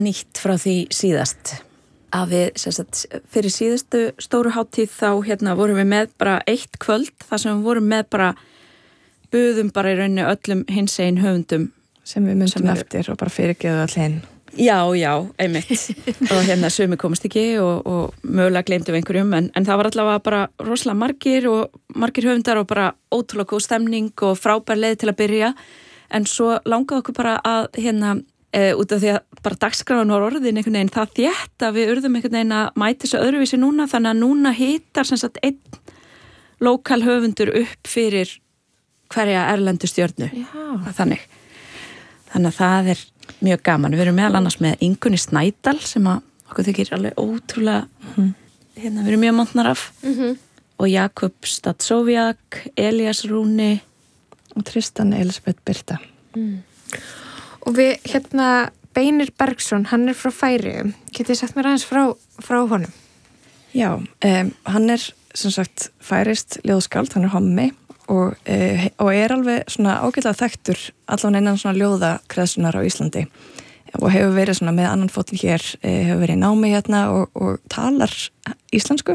nýtt frá því síðast að við, sem sagt, fyrir síðustu stóru hátíð þá vorum við með bara eitt kvöld þar sem við vorum með bara buðum bara í rauninni öllum hinsegin höfundum sem við myndum eftir og bara fyrirgeðu all hinn. Já, einmitt og sumi komast ekki og mögulega gleymdum einhverjum en það var allavega bara rosalega margir höfundar og bara ótrúlega góð stemning og frábær leið til að byrja en svo langaði okkur bara að út af því að bara dagskráin var orðin einhvern veginn það þétt að við urðum einhvern veginn að mæta þessu öðruvísi núna þannig að núna hitar sem sagt einn lokal höfundur upp fyrir hverja erlendu stjörnu þannig að það mjög gaman. Við erum meðal annars með Ingunni Snædal sem að okkur þykir alveg ótrúlega við erum mjög montnar af og Jakob Stadsóviak, Elias Rúni og Tristan Elisabeth Birta. Og við Beinir Bergsson, hann frá Færeyjum. Getið sagt mér aðeins frá honum? Já, hann sem sagt færeyst ljóðskáld, hann hommi og alveg svona ágætlega þekktur allan innan svona ljóðakreðsunar á Íslandi og hefur verið svona með annan fótinn hér, hefur verið í námi og talar íslensku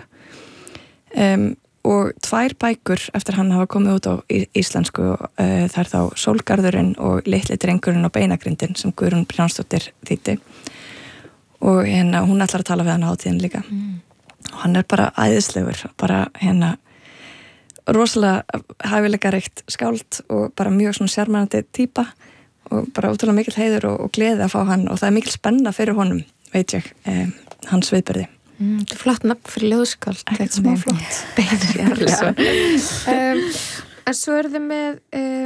og 2 bækur eftir hann hafa komið út á íslensku það þá Sólgarðurinn og Litli drengurinn og Beinagrindin sem Guðrún Brjánsdóttir þýddi og hún ætlar að tala við hann á hátíðin líka og hann bara æðislegur, bara rosalega hæfileika reikt skáld og bara mjög svona sjarmerandi típa og bara ótrúlega mikil heiður og gleði að fá hann og það mikil spenna fyrir honum, veit ég, hans viðburði. Þetta flott nafn fyrir ljóðskáld. Ekkert smá flott. Beinir Bergsson. En svo þið með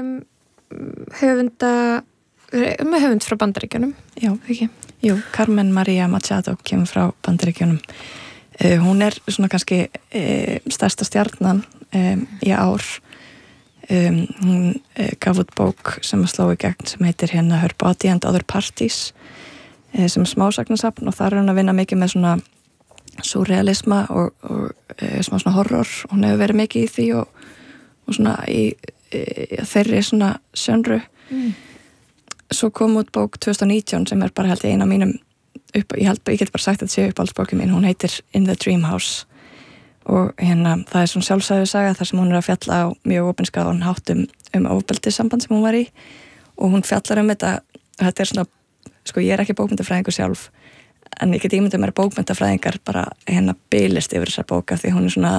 höfund frá Bandaríkjunum. Já, ekki. Jú, Carmen Maria Machado kemur frá Bandaríkjunum. Hún svona kannski stærsta stjarnan í ár hún gaf út bók sem að slá í gegn sem heitir Her Body and Other Parties sem smásagnasafn og þar hún að vinna mikið með svona surrealisma og smá svona horror hún hefur verið mikið í því og svona í þeirri svona sönru svo kom út bók 2019 sem bara held ég eina mínum ég get bara sagt að þetta sé uppáhaldsbókin mín hún heitir In the Dream House og það svona sjálfsæðu saga þar sem hún að fjalla á mjög opinskaðan hátt ofbeldissamband sem hún var í og hún fjallar þetta svona, sko ég ekki bókmyndafræðingur sjálf en ég get ímyndað mér bókmyndafræðingar bara bilist yfir þessar bóka því hún svona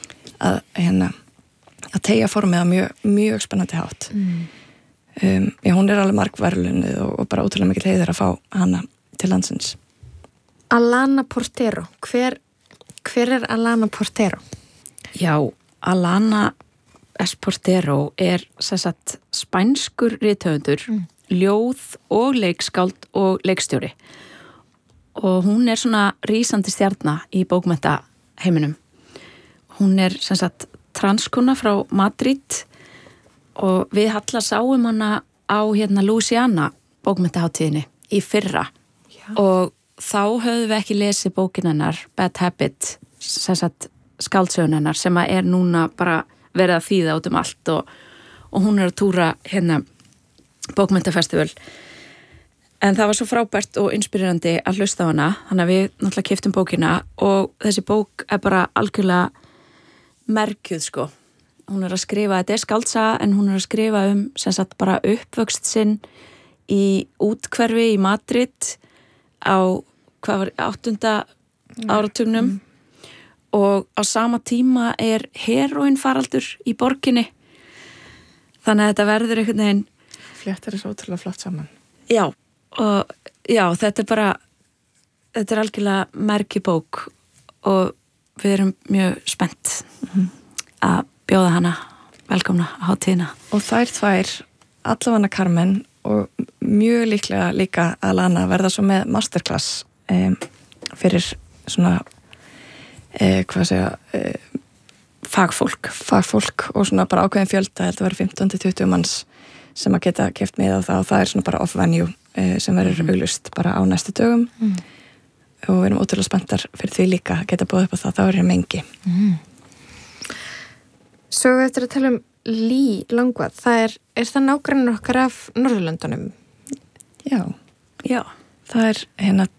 að teygja formið á mjög spennandi hátt já, hún alveg margverðlunuð og bara ótrúlega mikil heiður að fá hana til landsins. Alana Portero, hver Alana Portero? Já, Alana S. Portero sem sagt spænskur rithöfundur, ljóð og leikskáld og leikstjóri og hún svona rísandi stjarna í bókmenntaheiminum. Hún sem sagt transkona frá Madrid og við Halla sáum hana á Louisiana bókmenntaháttíðinni í fyrra og þá höfðum við ekki lesið bókin hennar Bad Habit, sem sagt skáldsögun hennar sem að núna bara verið að þýða út allt og hún að túra bókmenntafestival en það var svo frábært og inspirerandi að hlusta á hana, þannig að við náttúrulega keyptum bókina og þessi bók bara algjörlega merkjuð sko, hún að skrifa þetta skáldsaga en hún að skrifa sem sagt bara uppvöxt sinn í úthverfi í Madrid á, hvað var, 8. áratugnum og á sama tíma heroínfaraldur í borginni þannig að þetta verður einhvern veginn fléttar svo ótrúlega flott saman já, og já, þetta algjörlega merkibók og við erum mjög spennt að bjóða hana velkomna á hátíðina og þær 2, allavega Carmen og mjög líklega líka Alana verða svo með masterclass fyrir svona fagfólk og svona bara ákveðin fjölda þetta verður 15-20 manns sem að geta keypt með á það og það svona bara off-venue sem verður auglust bara á næstu dögum og við erum ótrúlega spenntar fyrir því líka að geta búið upp á það, þá er mengi Svo eftir að tala Lí Langvað, það það nágrannar okkar af Norðurlöndunum? Já, Það er hérna